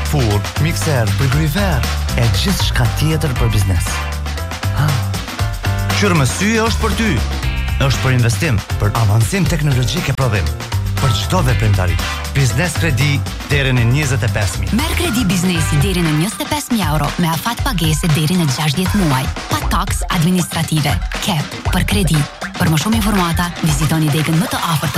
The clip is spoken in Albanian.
furr, mikser, frigorifer e gjithçka tjetër për biznes. Qërmësyja është për ty. Është për investim, për avancim teknologjik e prodhim, për çdo veprimtari. Biznes kredi deri në 25.000. Merr kredi biznesi deri në 25.000 euro me afat pagese deri në 60 muaj, pa taks administrative. KEP për kredi. Për më shumë informata, vizitoni degën më të afërt